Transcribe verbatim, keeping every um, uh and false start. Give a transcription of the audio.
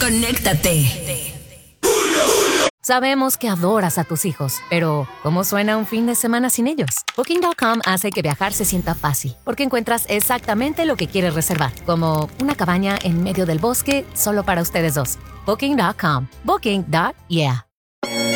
conéctate. Sabemos que adoras a tus hijos, pero ¿cómo suena un fin de semana sin ellos? Booking punto com hace que viajar se sienta fácil, porque encuentras exactamente lo que quieres reservar, como una cabaña en medio del bosque solo para ustedes dos. Booking punto com. Booking. Yeah.